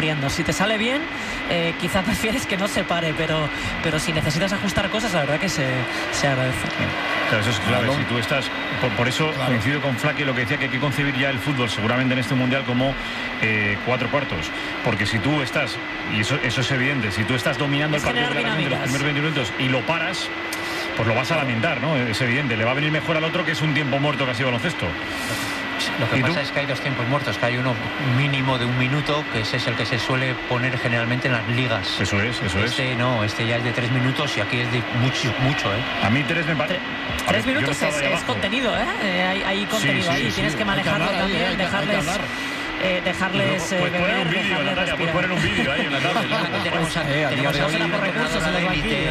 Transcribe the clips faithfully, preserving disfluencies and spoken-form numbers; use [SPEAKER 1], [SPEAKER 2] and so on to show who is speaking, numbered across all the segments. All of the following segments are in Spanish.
[SPEAKER 1] saliendo. Si te sale bien, eh, quizás prefieres que no se pare, pero, pero si necesitas ajustar cosas, la verdad que se, se agradece.
[SPEAKER 2] Claro, eso es clave. Si tú estás, por, por eso claro. coincido con Flaque lo que decía, que hay que concebir ya el fútbol seguramente en este mundial como eh, cuatro cuartos, porque si tú estás, y eso, eso es evidente, si tú estás dominando es el partido claramente los primeros veinte minutos y lo paras, pues lo vas a lamentar, ¿no? Es evidente, le va a venir mejor al otro que es un tiempo muerto casi baloncesto.
[SPEAKER 3] Lo que pasa tú? es que hay dos tiempos muertos, que hay uno mínimo de un minuto, que ese es el que se suele poner generalmente en las ligas.
[SPEAKER 2] Eso es, eso
[SPEAKER 3] este,
[SPEAKER 2] es.
[SPEAKER 3] No, este ya es de tres minutos y aquí es de mucho, mucho, ¿eh?
[SPEAKER 2] A mí tres me parece...
[SPEAKER 1] Tres ver, minutos es, es contenido, ¿eh? eh hay, hay contenido sí, sí, ahí, sí, tienes sí. que manejarlo que también, ahí, dejarles... Eh, dejarles
[SPEAKER 2] pues, pues
[SPEAKER 1] eh,
[SPEAKER 2] poner un vídeo, Natalia, pues poner un vídeo ahí en la tabla.
[SPEAKER 3] tenemos a, eh, tenemos a una entrenadora de élite.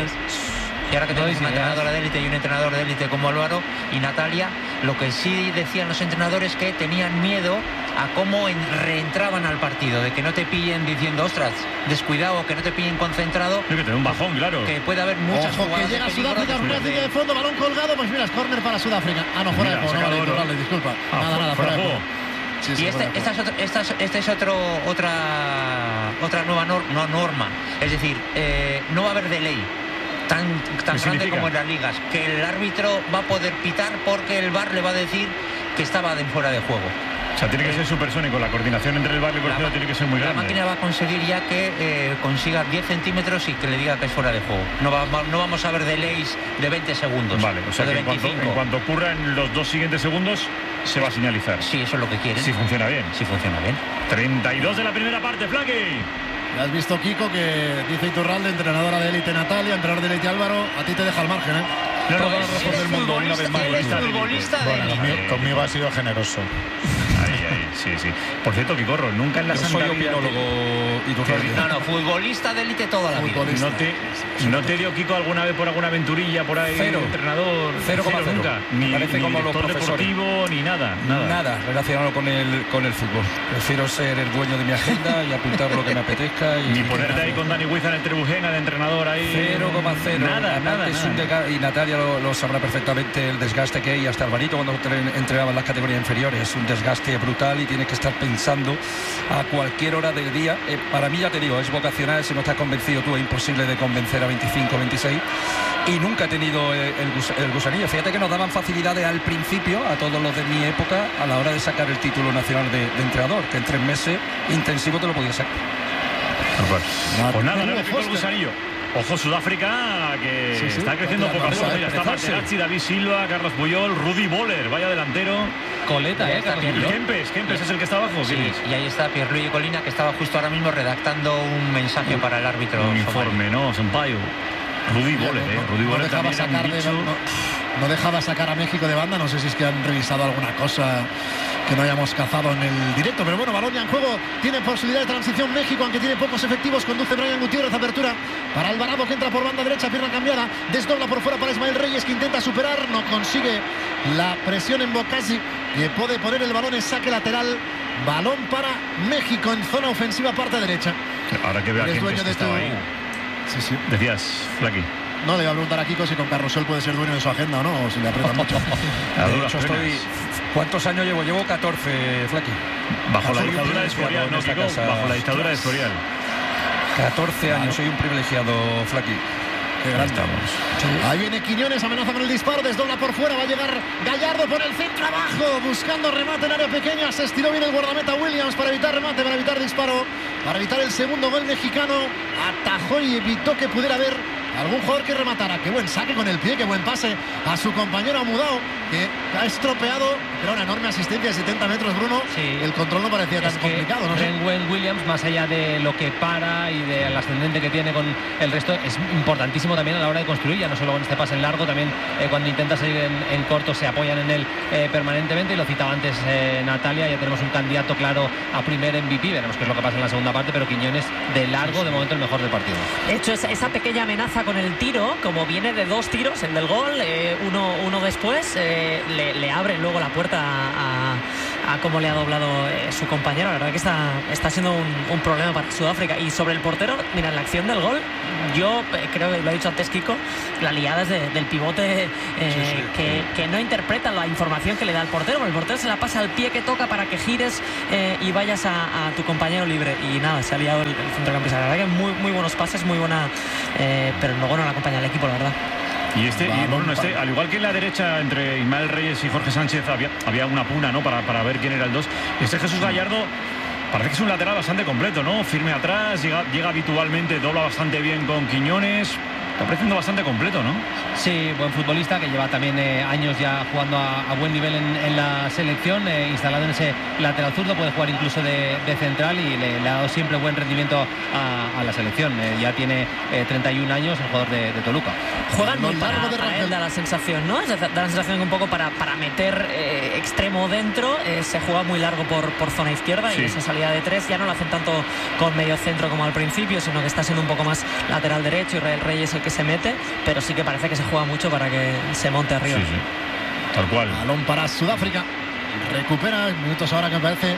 [SPEAKER 3] Y ahora que tenemos una entrenadora de élite y un entrenador de élite como Álvaro y Natalia, lo que sí decían los entrenadores que tenían miedo a cómo en, reentraban al partido, de que no te pillen diciendo, ostras, descuidado, que no te pillen concentrado.
[SPEAKER 2] Hay que tener un bajón, claro.
[SPEAKER 3] Que puede haber muchas
[SPEAKER 4] Ojo,
[SPEAKER 3] jugadas
[SPEAKER 4] que llega
[SPEAKER 3] de
[SPEAKER 4] Sudáfrica, una línea de fondo, balón colgado, pues mira, es córner para Sudáfrica. Ah, no, fuera de juego, no, vale, disculpa.
[SPEAKER 2] Ah,
[SPEAKER 4] nada, nada, fuera de juego.
[SPEAKER 3] Sí, sí, y este, esta es, otro, esta es, este es otro, otra, otra nueva nor, no, norma. Es decir, eh, no va a haber delay tan, tan grande como en las ligas. Que el árbitro va a poder pitar porque el V A R le va a decir que estaba de fuera de juego.
[SPEAKER 2] O sea, tiene que eh, ser supersónico. La coordinación entre el V A R y el coordinador tiene que ser muy
[SPEAKER 3] la
[SPEAKER 2] grande.
[SPEAKER 3] La máquina va a conseguir ya que eh, consiga diez centímetros y que le diga que es fuera de juego. No, va, no vamos a ver delays de veinte segundos.
[SPEAKER 2] Vale, o sea,
[SPEAKER 3] o de
[SPEAKER 2] que en cuanto, en cuanto ocurra en los dos siguientes segundos, se va a señalizar.
[SPEAKER 3] Sí, eso es lo que quieren.
[SPEAKER 2] Si funciona bien.
[SPEAKER 3] Si funciona bien.
[SPEAKER 2] treinta y dos de la primera parte, Flaque.
[SPEAKER 4] Ya has visto, Kiko, que dice Iturralde, entrenadora de élite Natalia, entrenador de élite Álvaro, a ti te deja al margen, ¿eh?
[SPEAKER 2] No, no,
[SPEAKER 4] Todos los rojos del mundo, una vez más.
[SPEAKER 3] Él es futbolista de élite.
[SPEAKER 5] Bueno, conmigo, conmigo ha sido generoso.
[SPEAKER 2] Ahí, ahí, sí, sí. Por cierto, Quicorro, nunca en la
[SPEAKER 5] Yo
[SPEAKER 2] santa
[SPEAKER 5] soy
[SPEAKER 2] vida...
[SPEAKER 5] opinólogo Iturralde.
[SPEAKER 3] No, no, futbolista de élite toda la vida.
[SPEAKER 2] ¿No te, ¿No te dio Kiko alguna vez por alguna aventurilla por ahí?
[SPEAKER 5] Cero.
[SPEAKER 2] Entrenador.
[SPEAKER 5] Cero, cero, cero.
[SPEAKER 2] Nunca. Ni,
[SPEAKER 5] Parece
[SPEAKER 2] ni
[SPEAKER 5] como
[SPEAKER 2] director
[SPEAKER 5] los profesores.
[SPEAKER 2] deportivo, ni nada, nada.
[SPEAKER 5] Nada relacionado con el, con el fútbol. Prefiero ser el dueño de mi agenda y apuntar lo que me apetezca. Y
[SPEAKER 2] ni ponerte ahí con Dani Huiza en el Trebujena de entrenador ahí.
[SPEAKER 5] Cero coma cero.
[SPEAKER 2] Nada, nada,
[SPEAKER 5] es
[SPEAKER 2] nada.
[SPEAKER 5] Un desgaste, y Natalia lo, lo sabrá perfectamente, el desgaste que hay hasta Alvarito cuando entrenaba en las categorías inferiores. Es un desgaste brutal y tienes que estar pensando a cualquier hora del día. Eh, para mí, ya te digo, es vocacional. Si no estás convencido tú, es imposible de convencer a veinticinco, veintiséis. Y nunca he tenido el, el, el gusanillo. Fíjate que nos daban facilidades al principio, a todos los de mi época, a la hora de sacar el título nacional de, de entrenador, que en tres meses intensivo te lo podías sacar.
[SPEAKER 2] Pues, pues nada, no le picó el gusanillo. Ojo, Sudáfrica, que sí, sí, está creciendo poco a poco. Mira, está Materazzi, David Silva, Carlos Puyol, Rudy Boller, vaya delantero.
[SPEAKER 6] Coleta, ¿eh?
[SPEAKER 2] Y Kempes, Kempes es el que está abajo.
[SPEAKER 3] Sí, y ahí está Pierluigi Colina, que estaba justo ahora mismo redactando un mensaje un, para el árbitro.
[SPEAKER 2] Un informe, ¿no? Sampaio. Rudy Boller, ¿eh? Rudy
[SPEAKER 4] no,
[SPEAKER 2] Boller
[SPEAKER 4] no
[SPEAKER 2] también era un bicho.
[SPEAKER 4] De, no, no dejaba sacar a México de banda. No sé si es que han revisado alguna cosa que no hayamos cazado en el directo, pero bueno, balón ya en juego, tiene posibilidad de transición México, aunque tiene pocos efectivos. Conduce Brian Gutiérrez, apertura para Alvarado, que entra por banda derecha, pierna cambiada, desdobla por fuera para Ismael Reyes, que intenta superar, no consigue la presión en Bocasi, que puede poner el balón en saque lateral. Balón para México en zona ofensiva, parte derecha.
[SPEAKER 2] Ahora que veo a Kempes que estaba ahí.
[SPEAKER 4] Sí, sí.
[SPEAKER 2] Decías, Flaqui.
[SPEAKER 4] No, le iba a preguntar a Kiko si con Carrusel puede ser dueño de su agenda o no, o si le aprieta mucho.
[SPEAKER 5] De hecho, estoy... ¿Cuántos años llevo? Llevo catorce, Flaqui.
[SPEAKER 2] Bajo la dictadura de Escorial, no, Kiko, bajo la dictadura de Escorial.
[SPEAKER 5] catorce años, soy un privilegiado, Flaqui.
[SPEAKER 4] Qué gran estamos. Sí. Ahí viene Quiñones, amenaza con el disparo, desdobla por fuera, va a llegar Gallardo por el centro abajo, buscando remate en área pequeña, se estiró bien el guardameta Williams para evitar remate, para evitar disparo, para evitar el segundo gol mexicano, atajó y evitó que pudiera haber algún jugador que rematara. Qué buen saque con el pie, qué buen pase a su compañero Amudao, que ha estropeado, pero una enorme asistencia de setenta metros, Bruno.
[SPEAKER 6] Sí.
[SPEAKER 4] El control no parecía
[SPEAKER 6] es
[SPEAKER 4] tan complicado, ¿no?
[SPEAKER 6] Renwen Williams, más allá de lo que para y del ascendente que tiene con el resto, es importantísimo también a la hora de construir, ya no solo con este pase en largo, también eh, cuando intenta salir en, en corto se apoyan en él eh, permanentemente, y lo citaba antes eh, Natalia, ya tenemos un candidato claro a primer M V P, veremos qué es lo que pasa en la segunda parte, pero Quiñones de largo, de momento el mejor del partido.
[SPEAKER 1] De hecho, esa, esa pequeña amenaza con el tiro, como viene de dos tiros, el del gol, eh, uno, uno después, eh, le, le abren luego la puerta a, a cómo le ha doblado eh, su compañero. La verdad que está, está siendo un, un problema para Sudáfrica. Y sobre el portero, mira, en la acción del gol, yo eh, creo que lo ha dicho antes Kiko, la liada es de, del pivote eh, sí, sí, que, sí. que no interpreta la información que le da el portero, porque el portero se la pasa al pie que toca para que gires eh, y vayas a, a tu compañero libre. Y nada, se ha liado el, el centrocampista. La verdad que muy, muy buenos pases, muy buena, eh, pero luego no le acompaña al equipo, la verdad.
[SPEAKER 2] Y este, y bueno, este, al igual que en la derecha entre Ismael Reyes y Jorge Sánchez había, había una pugna, ¿no? Para, para ver quién era el dos. Este Jesús Gallardo parece que es un lateral bastante completo, ¿no? Firme atrás, llega, llega habitualmente, dobla bastante bien con Quiñones. Está pareciendo bastante completo, ¿no?
[SPEAKER 6] Sí, buen futbolista que lleva también eh, años ya jugando a, a buen nivel en, en la selección, eh, instalado en ese lateral zurdo, puede jugar incluso de, de central y le, le ha dado siempre buen rendimiento a, a la selección. Eh, ya tiene eh, treinta y un años, el jugador de, de Toluca.
[SPEAKER 1] Juegan muy para, para él, da la sensación, ¿no? Da la sensación que un poco para, para meter eh, extremo dentro, eh, se juega muy largo por, por zona izquierda, sí. Y esa salida de tres ya no lo hacen tanto con medio centro como al principio, sino que está siendo un poco más lateral derecho y Israel Reyes el que se mete, pero sí que parece que se juega mucho para que se monte arriba.
[SPEAKER 2] Sí, sí. Tal cual.
[SPEAKER 4] Balón para Sudáfrica. Recupera minutos ahora que me parece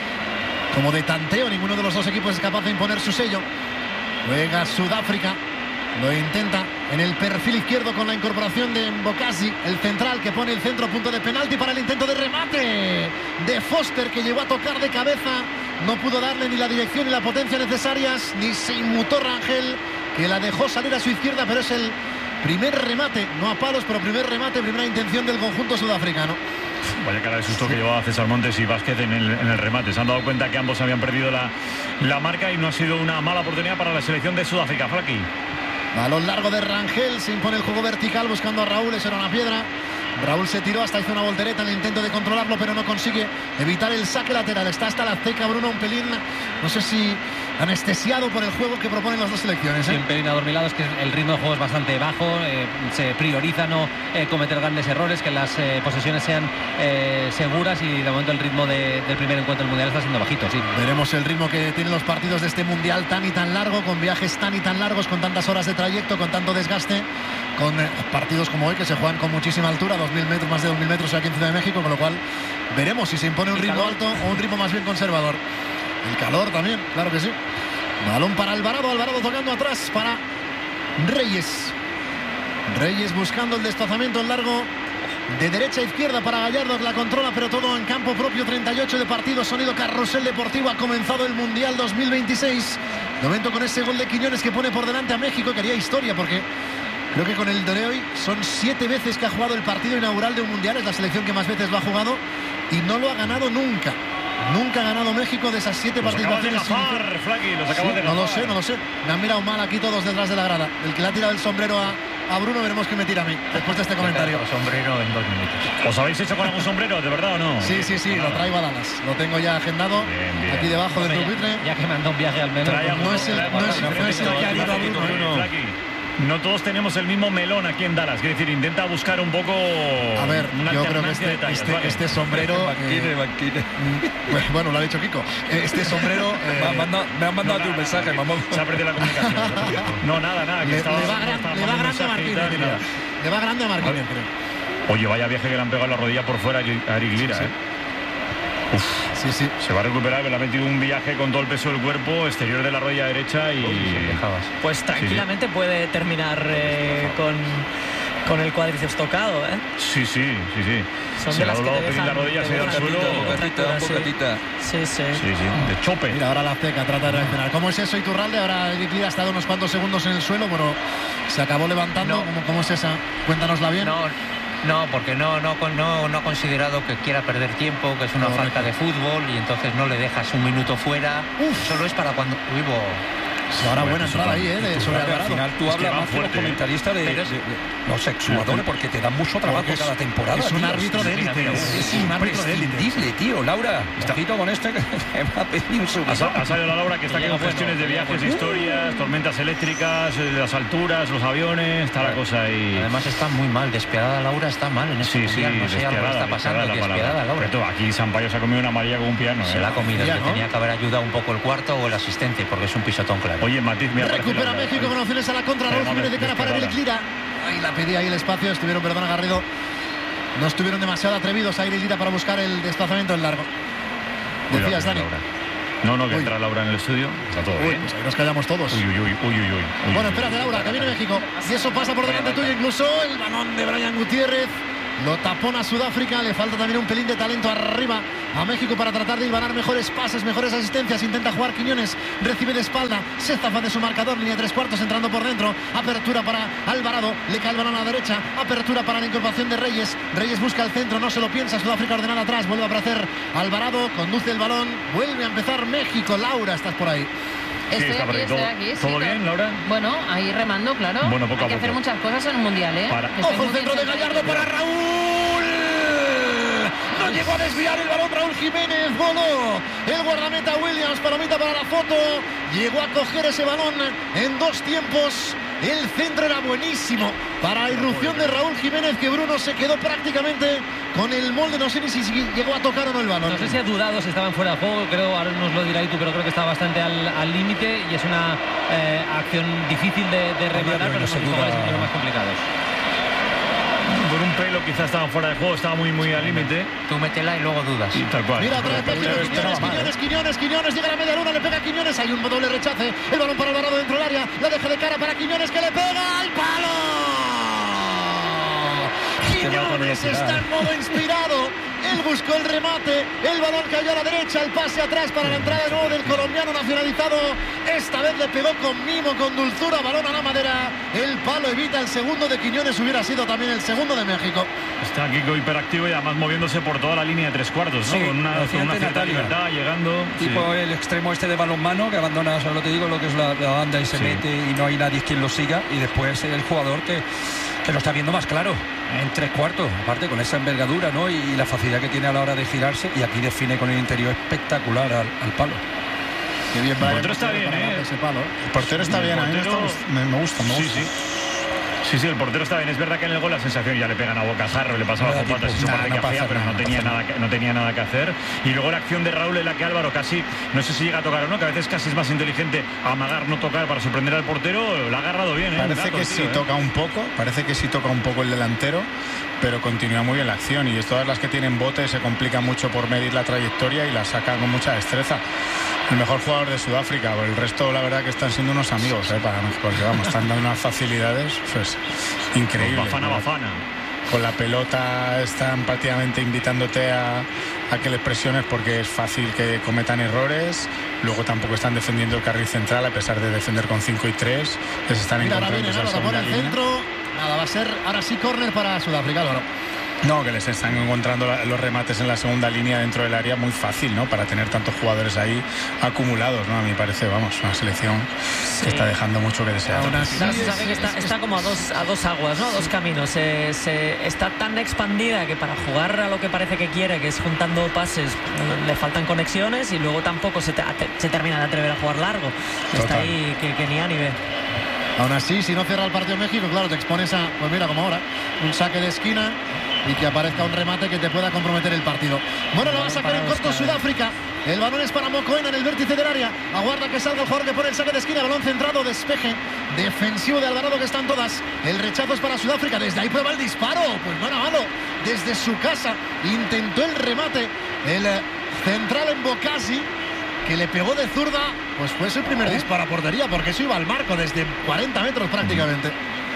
[SPEAKER 4] como de tanteo. Ninguno de los dos equipos es capaz de imponer su sello. Juega Sudáfrica. Lo intenta en el perfil izquierdo con la incorporación de Mbokasi, el central que pone el centro, punto de penalti para el intento de remate de Foster, que llegó a tocar de cabeza. No pudo darle ni la dirección ni la potencia necesarias, ni se inmutó Rangel, que la dejó salir a su izquierda, pero es el primer remate, no a palos, pero primer remate, primera intención del conjunto sudafricano.
[SPEAKER 2] Vaya cara de susto sí. que llevaba César Montes y Vázquez en el, en el remate. Se han dado cuenta que ambos habían perdido la, la marca y no ha sido una mala oportunidad para la selección de Sudáfrica. Flaqui.
[SPEAKER 4] Balón largo de Rangel, se impone el juego vertical buscando a Raúl, eso era una piedra. Raúl se tiró, hasta hizo una voltereta en el intento de controlarlo, pero no consigue evitar el saque lateral. Está hasta la ceca Bruno, un pelín, no sé si anestesiado por el juego que proponen las dos selecciones. ¿eh?
[SPEAKER 6] Sí, un pelín adormilado, es que el ritmo de juego es bastante bajo, eh, se prioriza no eh, cometer grandes errores, que las eh, posesiones sean eh, seguras, y de momento el ritmo de, del primer encuentro del Mundial está siendo bajito. Sí.
[SPEAKER 4] Veremos el ritmo que tienen los partidos de este Mundial tan y tan largo, con viajes tan y tan largos, con tantas horas de trayecto, con tanto desgaste, con eh, partidos como hoy que se juegan con muchísima altura, dos mil metros, más de dos mil metros aquí en Ciudad de México, con lo cual veremos si se impone un ritmo alto o un ritmo más bien conservador. El calor también, claro que sí. Balón para Alvarado, Alvarado tocando atrás para Reyes. Reyes buscando el desplazamiento en largo de derecha a izquierda para Gallardo, que la controla, pero todo en campo propio. Treinta y ocho de partido, sonido Carrusel Deportivo. Ha comenzado el Mundial dos mil veintiséis. De momento con ese gol de Quiñones que pone por delante a México, que haría historia, porque creo que con el de hoy son siete veces que ha jugado el partido inaugural de un Mundial. Es la selección que más veces lo ha jugado y no lo ha ganado nunca. Nunca ha ganado México de esas siete
[SPEAKER 2] los
[SPEAKER 4] participaciones.
[SPEAKER 2] Acabas de gafar, Flaqui, los acabas
[SPEAKER 4] sí,
[SPEAKER 2] de
[SPEAKER 4] no lo sé, no lo sé. Me han mirado mal aquí todos detrás de la grada. El que le ha tirado el sombrero a, a Bruno, veremos que me tira a mí después de este comentario.
[SPEAKER 3] Sombrero en dos minutos.
[SPEAKER 2] ¿Os habéis hecho con algún sombrero, de verdad o no?
[SPEAKER 4] Sí, sí, sí, lo traigo a Dallas. Lo tengo ya agendado. Bien, bien. Aquí debajo del pupitre.
[SPEAKER 6] Ya, ya que manda un viaje al menos.
[SPEAKER 4] No, no es el, no es, no es el que ha ido a Bruno.
[SPEAKER 2] Bruno. No todos tenemos el mismo melón aquí en Dallas. Quiere decir, intenta buscar un poco.
[SPEAKER 4] A ver,
[SPEAKER 2] una
[SPEAKER 4] yo creo que este,
[SPEAKER 2] detalles,
[SPEAKER 4] este,
[SPEAKER 2] ¿vale?
[SPEAKER 4] este sombrero.
[SPEAKER 5] Banquine, banquine.
[SPEAKER 4] Bueno, lo ha dicho Kiko. Este sombrero.
[SPEAKER 5] Eh, me, han mandado, me han mandado no, un mensaje, mamón.
[SPEAKER 2] Se ha perdido la comunicación. No, nada, nada. Que
[SPEAKER 4] le,
[SPEAKER 2] estaba,
[SPEAKER 4] le va, gran, le va grande a Marquínez, diría. Le va grande a Marquínez, creo.
[SPEAKER 2] Oye, vaya viaje que le han pegado la rodilla por fuera a Eric Lira, sí, sí. ¿eh? Uf,
[SPEAKER 4] sí, sí.
[SPEAKER 2] Se va a recuperar, que le ha metido un viaje con todo el peso del cuerpo, exterior de la rodilla derecha y...
[SPEAKER 1] Pues tranquilamente sí, sí. puede terminar eh, con, con el cuádriceps tocado, ¿eh?
[SPEAKER 2] Sí, sí, sí, sí.
[SPEAKER 1] Son
[SPEAKER 2] se le ha doblado dejan, la rodilla, se ha ido al suelo.
[SPEAKER 5] Bocatita,
[SPEAKER 1] sí.
[SPEAKER 5] bocatita.
[SPEAKER 1] Sí, sí.
[SPEAKER 2] Sí, sí, de chope.
[SPEAKER 4] Mira, ahora la Azteca trata de reaccionar. ¿Cómo es eso, Iturralde? Ahora Eric Lira ha estado unos cuantos segundos en el suelo, pero se acabó levantando.
[SPEAKER 3] No.
[SPEAKER 4] ¿Cómo, ¿Cómo es esa? Cuéntanosla bien.
[SPEAKER 3] No. No, porque no, no, no, no ha considerado que quiera perder tiempo, que es una Correcto. falta de fútbol, y entonces no le dejas un minuto fuera. Uf. Solo es para cuando... Uy, bo...
[SPEAKER 4] Sí, ahora buena entrada ahí, ¿eh? De sobre
[SPEAKER 5] al final tú
[SPEAKER 2] es
[SPEAKER 5] hablas más que los comentaristas de, de, de, de los exjugadores, porque te dan mucho trabajo es, cada temporada.
[SPEAKER 4] Es un tío, árbitro de élite. Es un árbitro de élite,
[SPEAKER 5] tío. Laura, ojito con este que me va a pedir un subidón.
[SPEAKER 2] Ha, ha salido la Laura, que está aquí con gestiones de viajes, historias, tormentas eléctricas, las alturas, los aviones, está la cosa ahí.
[SPEAKER 3] Además está muy mal, despiadada Laura está mal en este
[SPEAKER 2] sí, sí,
[SPEAKER 3] no sé algo está pasando, despiadada Laura.
[SPEAKER 2] Pero aquí Sampaio se ha comido una amarilla con un piano.
[SPEAKER 3] Se la ha comido, que tenía que haber ayudado un poco el cuarto o el asistente, porque es un pisotón claro.
[SPEAKER 2] Oye, Matiz, mira.
[SPEAKER 4] Recupera México con opciones a la contra. Raúl Jiménez de cara para Eric Lira. Ahí la pedía ahí el espacio. Estuvieron, perdona Garrido, no estuvieron demasiado atrevidos a ir Lira para buscar el desplazamiento en largo. Decías, Dani.
[SPEAKER 2] No, no, que uy. entra Laura en el estudio. Está todo
[SPEAKER 4] uy,
[SPEAKER 2] bien.
[SPEAKER 4] Pues ahí nos callamos todos.
[SPEAKER 2] Uy, uy, uy, uy, uy, uy.
[SPEAKER 4] Bueno, espérate, Laura, que viene México. Y eso pasa por delante tuyo incluso. El balón de Brian Gutiérrez. Lo tapona Sudáfrica, le falta también un pelín de talento arriba a México para tratar de hilvanar mejores pases, mejores asistencias. Intenta jugar Quiñones, recibe de espalda, se zafa de su marcador, línea tres cuartos entrando por dentro. Apertura para Alvarado, le cae el balón a la derecha. Apertura para la incorporación de Reyes. Reyes busca el centro, no se lo piensa. Sudáfrica ordenada atrás, vuelve a aparecer Alvarado, conduce el balón, vuelve a empezar México. Laura, estás por ahí.
[SPEAKER 2] Sí,
[SPEAKER 7] estoy
[SPEAKER 2] está
[SPEAKER 7] aquí,
[SPEAKER 2] todo,
[SPEAKER 7] estoy aquí.
[SPEAKER 2] ¿Todo
[SPEAKER 7] sí,
[SPEAKER 2] bien, Laura?
[SPEAKER 7] Bueno, ahí remando, claro.
[SPEAKER 2] Bueno, poco
[SPEAKER 7] Hay
[SPEAKER 2] a
[SPEAKER 7] que
[SPEAKER 2] poco.
[SPEAKER 7] hacer muchas cosas en un mundial, ¿eh?
[SPEAKER 2] Para.
[SPEAKER 4] Ojo el centro de Gallardo para Raúl. No llegó a desviar el balón Raúl Jiménez. Voló el guardameta Williams. Palomita para la foto. Llegó a coger ese balón en dos tiempos. El centro era buenísimo para la irrupción de Raúl Jiménez, que Bruno se quedó prácticamente con el molde. No sé ni si llegó a tocar o no el balón.
[SPEAKER 6] No sé si ha dudado si estaban fuera de juego, creo, ahora nos lo dirá tú, pero creo que estaba bastante al límite y es una eh, acción difícil de, de rematar, pero no se duda los más complicados.
[SPEAKER 2] Por un pelo quizás estaban fuera de juego, estaba muy muy al límite.
[SPEAKER 3] Tú métela y luego dudas.
[SPEAKER 2] Y tal cual.
[SPEAKER 4] Mira, otra vez México, Quiñones, Quiñones, Quiñones, Quiñones, llega a la media luna, le pega a Quiñones, hay un doble rechace, el balón para Alvarado dentro del área, la deja de cara para Quiñones, que le pega al palo. Quiñones está en modo inspirado, él buscó el remate, el balón cayó a la derecha, el pase atrás para la entrada de nuevo del colombiano nacionalizado. Esta vez le pegó con mimo, con dulzura, balón a la madera, el palo evita el segundo de Quiñones, hubiera sido también el segundo de México.
[SPEAKER 2] Está Kiko hiperactivo y además moviéndose por toda la línea de tres cuartos, ¿no?
[SPEAKER 5] Sí,
[SPEAKER 2] con una, con una cierta libertad, llegando.
[SPEAKER 5] Tipo
[SPEAKER 2] sí.
[SPEAKER 5] El extremo este de balonmano, que abandona, solo te digo, lo que es la, la banda y se sí. mete y no hay nadie quien lo siga. Y después el jugador que, que lo está viendo más claro en tres cuartos, aparte con esa envergadura, ¿no? Y, y la facilidad que tiene a la hora de girarse, y aquí define con el interior espectacular al, al palo.
[SPEAKER 4] Qué bien,
[SPEAKER 2] el portero está bien, ¿eh?
[SPEAKER 4] Ese palo.
[SPEAKER 8] El portero está bien,
[SPEAKER 2] portero...
[SPEAKER 8] a mí me, me gusta, me gusta.
[SPEAKER 2] Sí, sí. Sí, sí, el portero está bien. Es verdad que en el gol la sensación ya le pegan a bocajarro, le pasaba las patas y su parte que hacía, pero no tenía, nada que, no tenía nada que hacer. Y luego la acción de Raúl en la que Álvaro casi, no sé si llega a tocar o no, que a veces casi es más inteligente amagar, no tocar para sorprender al portero. La ha agarrado bien, ¿eh?
[SPEAKER 8] Parece que sí toca un poco, parece que sí toca un poco el delantero, pero continúa muy bien la acción, y es todas las que tienen bote se complican mucho por medir la trayectoria y la saca con mucha destreza. El mejor jugador de Sudáfrica, el resto la verdad que están siendo unos amigos, ¿eh? Para México, porque vamos, están dando unas facilidades pues increíbles.
[SPEAKER 2] Bafana, Bafana.
[SPEAKER 8] Con la pelota están prácticamente invitándote a, a que les presiones, porque es fácil que cometan errores. Luego tampoco están defendiendo el carril central, a pesar de defender con cinco y tres. Les están
[SPEAKER 4] Mira,
[SPEAKER 8] encontrando esa segunda
[SPEAKER 4] por el
[SPEAKER 8] línea.
[SPEAKER 4] centro. Nada, va a ser ahora sí córner para Sudáfrica, Álvaro.
[SPEAKER 8] No, que les están encontrando la, los remates en la segunda línea dentro del área muy fácil, ¿no? Para tener tantos jugadores ahí acumulados, ¿no? A mí me parece, vamos, una selección sí. que está dejando mucho que desear.
[SPEAKER 1] Aún así, se sabe que está, está como a dos, a dos aguas, ¿no? A dos caminos. Se, se, está tan expandida que para jugar a lo que parece que quiere, que es juntando pases, le faltan conexiones, y luego tampoco se, te, se termina de atrever a jugar largo. Total. Está ahí que, que ni a ni ve.
[SPEAKER 4] Aún así, si no cierra el partido México, claro, te expones a, pues mira, como ahora, un saque de esquina y que aparezca un remate que te pueda comprometer el partido. Bueno, lo va a sacar en corto Sudáfrica. El balón es para Mokoena en el vértice del área. Aguarda que salga el jugador que pone el saque de esquina. Balón centrado, despeje defensivo de Alvarado, que están todas. El rechazo es para Sudáfrica. Desde ahí prueba el disparo. Pues no era malo. Desde su casa intentó el remate. El central en Bocasi, que le pegó de zurda. Pues fue su primer disparo a portería, porque eso iba al marco desde cuarenta metros prácticamente.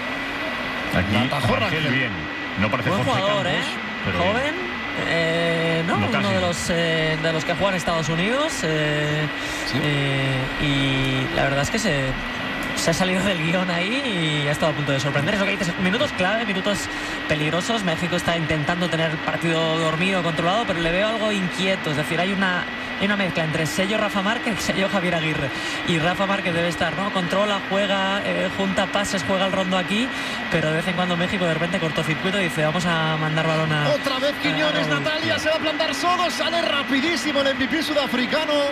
[SPEAKER 2] Aquí Rangel bien. No parece
[SPEAKER 1] buen
[SPEAKER 2] Jorge
[SPEAKER 1] jugador,
[SPEAKER 2] Campos,
[SPEAKER 1] ¿eh?
[SPEAKER 2] pero
[SPEAKER 1] joven, eh, ¿no?
[SPEAKER 2] no
[SPEAKER 1] uno de los, eh, de los que juegan en Estados Unidos. Eh, ¿Sí? eh, y la verdad es que se, se ha salido del guión ahí y ha estado a punto de sorprender. Es lo que dices, minutos clave, minutos peligrosos. México está intentando tener el partido dormido, controlado, pero le veo algo inquieto. Es decir, hay una... Hay una mezcla entre sello Rafa Márquez y sello Javier Aguirre. Y Rafa Márquez debe estar, ¿no? Controla, juega, eh, junta pases, juega el rondo aquí, pero de vez en cuando México de repente cortocircuito y dice, vamos a mandar balón a...
[SPEAKER 4] Otra vez Quiñones, a... Natalia, se va a plantar solo, sale rapidísimo el M V P sudafricano.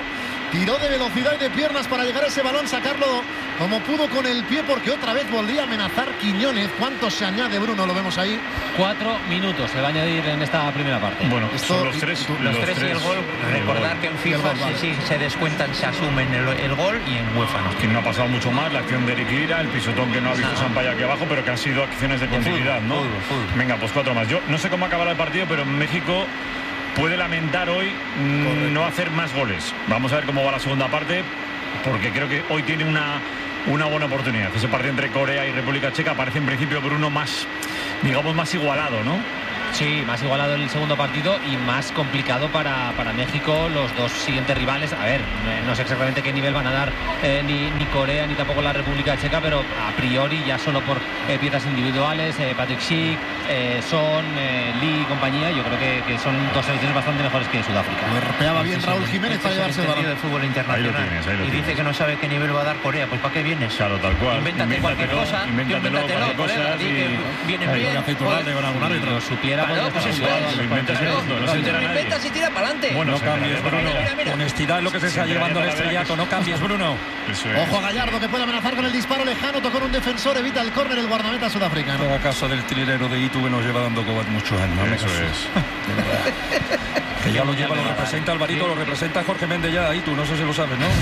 [SPEAKER 4] tiró de velocidad y de piernas para llegar a ese balón, sacarlo como pudo con el pie, porque otra vez volvía a amenazar Quiñones. ¿Cuánto se añade, Bruno? Lo vemos ahí.
[SPEAKER 6] Cuatro minutos se va a añadir en esta primera parte.
[SPEAKER 2] Bueno,
[SPEAKER 3] Esto,
[SPEAKER 2] son los tres,
[SPEAKER 3] los,
[SPEAKER 2] los
[SPEAKER 3] tres y el gol. Recordar que en FIFA sí, sí, se descuentan, se asumen el, el gol y en UEFA no.
[SPEAKER 2] Que no ha pasado mucho más, la acción de Eric Lira, el pisotón que no ha visto Sampaio aquí abajo, pero que han sido acciones de continuidad, ¿no?
[SPEAKER 3] Fútbol, fútbol.
[SPEAKER 2] Venga, pues cuatro más. Yo no sé cómo acabará el partido, pero México puede lamentar hoy mmm, no hacer más goles. Vamos a ver cómo va la segunda parte, porque creo que hoy tiene una, una buena oportunidad. Ese partido entre Corea y República Checa parece en principio, Bruno, más, digamos, más igualado, ¿no?
[SPEAKER 6] Sí, más igualado el segundo partido y más complicado para, para México los dos siguientes rivales. A ver, no sé exactamente qué nivel van a dar eh, ni, ni Corea ni tampoco la República Checa, pero a priori ya solo por eh, piezas individuales, eh, Patrick Schick, eh, Son, eh, Lee y compañía, yo creo que, que son dos selecciones bastante mejores que Sudáfrica.
[SPEAKER 4] Lo golpeaba bien Raúl Jiménez para llevarse el balón
[SPEAKER 3] del fútbol internacional.
[SPEAKER 2] Ahí lo tienes, ahí lo
[SPEAKER 3] y
[SPEAKER 2] tienes.
[SPEAKER 3] dice que no sabe qué nivel va a dar Corea, pues ¿para qué vienes?
[SPEAKER 2] Claro, tal cual.
[SPEAKER 3] Invéntate cualquier cosa,
[SPEAKER 2] invéntatelo,
[SPEAKER 3] invéntatelo, colega, di que viene bien.
[SPEAKER 6] Lo supiera.
[SPEAKER 3] Claro, pues eso es.
[SPEAKER 2] Lo inventas en el mundo, no se entera nadie.
[SPEAKER 3] Inventas y tira para adelante.
[SPEAKER 2] Bueno,
[SPEAKER 5] No
[SPEAKER 2] se
[SPEAKER 5] cambies,
[SPEAKER 2] entera,
[SPEAKER 5] Bruno.
[SPEAKER 3] mira, mira.
[SPEAKER 5] Honestidad es lo que se está
[SPEAKER 2] Se
[SPEAKER 5] llevando el
[SPEAKER 2] entera para ver
[SPEAKER 5] estrellato.
[SPEAKER 2] que-
[SPEAKER 5] No cambies, Bruno.
[SPEAKER 2] Eso es.
[SPEAKER 4] Ojo a Gallardo, que puede amenazar con el disparo lejano. Tocó en un defensor, evita el córner el guardameta sudafricano.
[SPEAKER 5] Haga caso del trilero de Itu que nos lleva dando cobat muchos años. Haga
[SPEAKER 2] Eso
[SPEAKER 5] caso.
[SPEAKER 2] es.
[SPEAKER 5] Que ya lo lleva, lo representa Alvarito, lo representa Jorge Méndez ya, Itu, no sé si lo sabes, ¿no?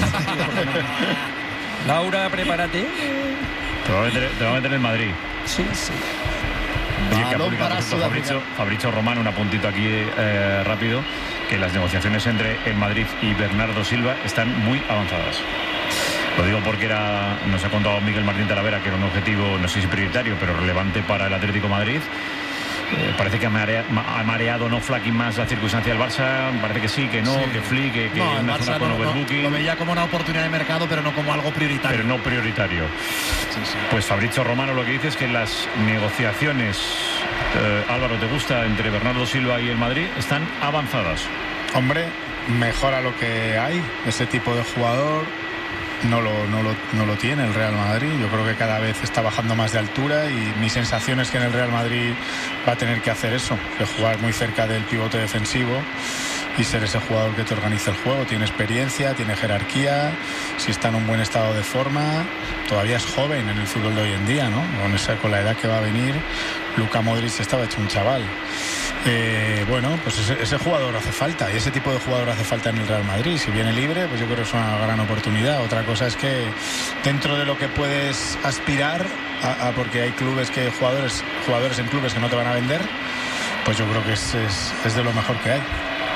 [SPEAKER 5] Laura, prepárate.
[SPEAKER 2] Te va a meter, te va a meter en Madrid.
[SPEAKER 5] Sí, sí.
[SPEAKER 2] Oye, que ha
[SPEAKER 4] Balón
[SPEAKER 2] publicado,
[SPEAKER 4] para
[SPEAKER 2] por cierto,
[SPEAKER 4] Sudáfrica.
[SPEAKER 2] Fabrizio, Fabrizio Romano, un apuntito aquí eh, rápido, que las negociaciones entre el Madrid y Bernardo Silva están muy avanzadas. Lo digo porque era, nos ha contado Miguel Martín Talavera que era un objetivo, no sé si prioritario, pero relevante para el Atlético de Madrid. Eh, parece que ha, marea, ha mareado no Flaky más la circunstancia del Barça. Parece que sí, que no,
[SPEAKER 4] Sí.
[SPEAKER 2] que Flick, que, que
[SPEAKER 4] No, el
[SPEAKER 2] una
[SPEAKER 4] Barça
[SPEAKER 2] zona con
[SPEAKER 4] no- no-
[SPEAKER 2] overbooking,
[SPEAKER 4] lo veía como una oportunidad de mercado, pero no como algo prioritario.
[SPEAKER 2] pero no prioritario.
[SPEAKER 4] Sí, sí.
[SPEAKER 2] Pues Fabrizio Romano lo que dice es que las negociaciones, eh, Álvaro, ¿te gusta?, entre Bernardo Silva y el Madrid están avanzadas.
[SPEAKER 8] Hombre, mejora lo que hay. Ese tipo de jugador no lo, no, lo, no lo tiene el Real Madrid. Yo creo que cada vez está bajando más de altura y mi sensación es que en el Real Madrid va a tener que hacer eso, de jugar muy cerca del pivote defensivo y ser ese jugador que te organiza el juego. Tiene experiencia, tiene jerarquía, si está en un buen estado de forma, todavía es joven en el fútbol de hoy en día, ¿no? Con, esa, con la edad que va a venir, Luka Modric estaba hecho un chaval. Eh, bueno, pues ese, ese jugador hace falta y ese tipo de jugador hace falta en el Real Madrid. Si viene libre, pues yo creo que es una gran oportunidad. Otra cosa es que dentro de lo que puedes aspirar a, a porque hay clubes que jugadores jugadores en clubes que no te van a vender, pues yo creo que es, es, es de lo mejor que hay.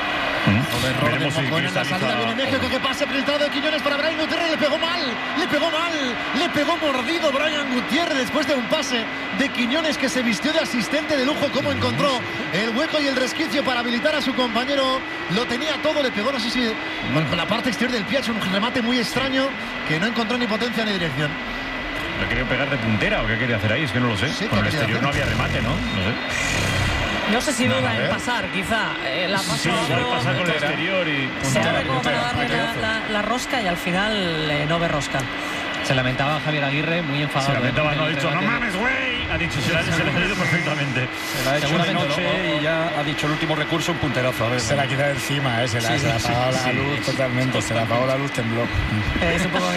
[SPEAKER 4] Error de
[SPEAKER 2] Veremos si
[SPEAKER 4] Mocón en la salida, viene
[SPEAKER 2] cristaliza.
[SPEAKER 4] México, que pase filtrado de Quiñones para Brian Gutiérrez, le pegó mal, le pegó mal, le pegó mordido Brian Gutiérrez después de un pase de Quiñones que se vistió de asistente de lujo. Cómo encontró el hueco y el resquicio para habilitar a su compañero, lo tenía todo, le pegó, no sé si bueno, con la parte exterior del pie, ha hecho un remate muy extraño que no encontró ni potencia ni dirección.
[SPEAKER 2] ¿Le quería pegar de puntera o qué quería hacer ahí? Es que no lo sé.
[SPEAKER 4] Sí,
[SPEAKER 2] Con el
[SPEAKER 4] ¿qué quería
[SPEAKER 2] exterior
[SPEAKER 4] hacer?
[SPEAKER 2] no había remate, ¿no? No sé.
[SPEAKER 1] No sé si
[SPEAKER 2] No,
[SPEAKER 1] duda
[SPEAKER 2] a
[SPEAKER 1] en
[SPEAKER 2] ver.
[SPEAKER 1] pasar, quizá. Eh, la pasó
[SPEAKER 2] Sí,
[SPEAKER 1] a
[SPEAKER 2] igual
[SPEAKER 1] otro,
[SPEAKER 2] pasar con el exterior y...
[SPEAKER 1] se abre como para darle la, la- la rosca y al final eh, no ve rosca.
[SPEAKER 6] Se lamentaba Javier Aguirre, muy enfadado.
[SPEAKER 2] Se lamentaba,
[SPEAKER 6] ¿eh?
[SPEAKER 2] no ha
[SPEAKER 6] El
[SPEAKER 2] dicho, no
[SPEAKER 6] remate-
[SPEAKER 2] mames, güey. Ha dicho, se le ha, se le ha salido perfectamente.
[SPEAKER 5] Se la ha hecho de
[SPEAKER 6] Seguramente
[SPEAKER 5] noche
[SPEAKER 6] lo-
[SPEAKER 5] y ya ha dicho el último recurso, un punterazo. A ver,
[SPEAKER 8] Se la quita de encima, ¿eh? se la,
[SPEAKER 5] Sí,
[SPEAKER 8] se la
[SPEAKER 5] sí,
[SPEAKER 8] apagó la
[SPEAKER 2] sí,
[SPEAKER 8] luz
[SPEAKER 2] sí.
[SPEAKER 8] totalmente, se la apagó la luz, tembló.
[SPEAKER 1] Eh, es un poco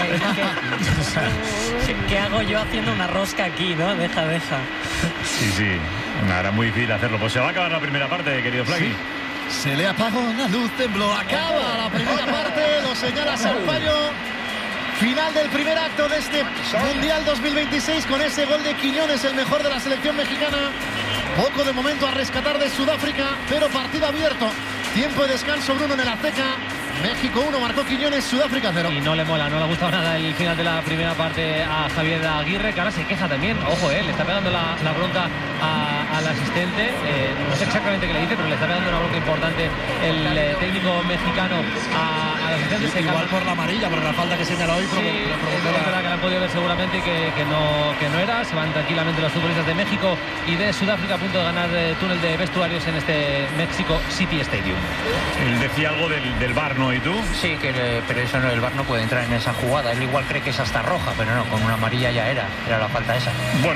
[SPEAKER 1] que, que- ¿qué hago yo haciendo una rosca aquí, no? Deja, deja.
[SPEAKER 2] Sí, sí. Nada, era muy difícil hacerlo. Pues se va a acabar la primera parte, querido Flaky.
[SPEAKER 4] Se le apagó la luz, tembló, acaba la primera parte, lo señala Sampaio. Final del primer acto de este Mundial dos mil veintiséis con ese gol de Quiñones, el mejor de la selección mexicana. Poco de momento a rescatar de Sudáfrica, pero partido abierto. Tiempo de descanso, Bruno, en el Azteca. México uno, marcó Quiñones, Sudáfrica cero.
[SPEAKER 6] Y no le mola, no le ha gustado nada el final de la primera parte a Javier Aguirre, que ahora se queja también. Ojo, eh, le está pegando la, la bronca a- al asistente. Eh, no sé exactamente qué le dice, pero le está pegando una bronca importante el eh, técnico mexicano a- al asistente. Se
[SPEAKER 4] Igual
[SPEAKER 6] calma.
[SPEAKER 4] por la amarilla, por la falta que señala hoy.
[SPEAKER 6] Sí,
[SPEAKER 4] provo-
[SPEAKER 6] es
[SPEAKER 4] provocó la-
[SPEAKER 6] verdad que la han podido ver seguramente que, que, no, que no era. Se van tranquilamente los futbolistas de México y de Sudáfrica a punto de ganar eh, túnel de vestuarios en este México City Stadium.
[SPEAKER 2] Él decía algo del, del V A R, ¿no? ¿Y tú?
[SPEAKER 3] Sí, que, le- pero eso no, el V A R no puede entrar en esa jugada. Él igual cree que es hasta roja, pero no, con una amarilla ya era, era la falta esa.
[SPEAKER 2] Bueno,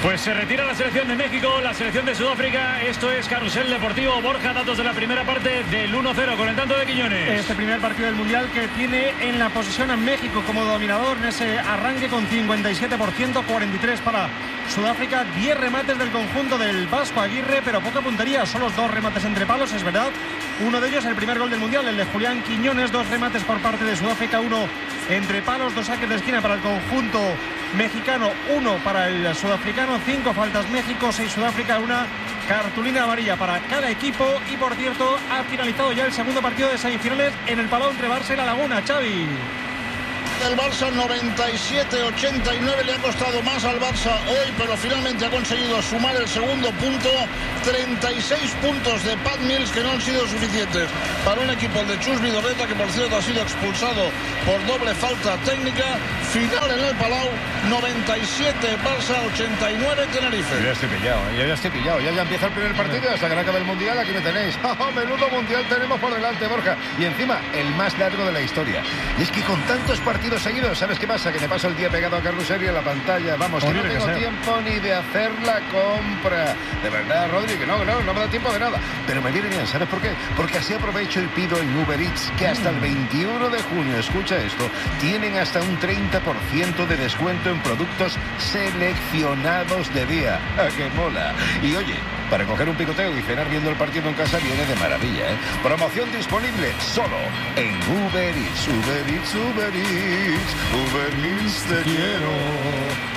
[SPEAKER 2] Pues se retira la selección de México, la selección de Sudáfrica. Esto es Carrusel Deportivo. Borja, datos de la primera parte del uno cero con el tanto de Quiñones.
[SPEAKER 9] Este primer partido del Mundial que tiene en la posesión a México como dominador en ese arranque con cincuenta y siete por ciento, cuarenta y tres para Sudáfrica, diez remates del conjunto del Vasco Aguirre, pero poca puntería, solo dos remates entre palos, es verdad. Uno de ellos el primer gol del Mundial, el de Julián Quiñones, dos remates por parte de Sudáfrica, uno entre palos, dos saques de esquina para el conjunto mexicano, uno para el sudafricano, cinco faltas México, seis Sudáfrica, una cartulina amarilla para cada equipo. Y por cierto, ha finalizado ya el segundo partido de semifinales en el Palau entre Barça y La Laguna. Xavi.
[SPEAKER 10] El Barça noventa y siete ochenta y nueve, le ha costado más al Barça hoy, pero finalmente ha conseguido sumar el segundo punto. Treinta y seis puntos de Pat Mills que no han sido suficientes para un equipo, el de Chus Vidorreta, que por cierto ha sido expulsado por doble falta técnica. Final en el Palau, noventa y siete Barça, ochenta y nueve Tenerife.
[SPEAKER 11] Yo ya estoy pillado, yo ya estoy pillado, ya, ya empieza el primer partido hasta que no acabe el Mundial. Aquí me tenéis. Oh, menudo Mundial tenemos por delante, Borja, y encima el más largo de la historia. Y es que con tantos partidos seguidos, ¿sabes qué pasa? Que me paso el día pegado a Carrusel y a la pantalla. Vamos, que no tengo tiempo ni de hacer la compra. De verdad, Rodri, que no, que no, no me da tiempo de nada. Pero me viene bien, ¿sabes por qué? Porque así aprovecho y pido en Uber Eats que hasta el veintiuno de junio, escucha esto, tienen hasta un treinta por ciento de descuento en productos seleccionados de día. ¡Ah, qué mola! Y oye, para coger un picoteo y cenar viendo el partido en casa viene de maravilla, ¿eh? Promoción disponible solo en Uber Eats. Uber Eats, Uber Eats, Uber Eats te quiero.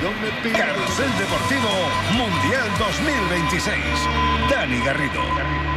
[SPEAKER 11] Carrusel Deportivo Mundial dos mil veintiséis. Dani Garrido.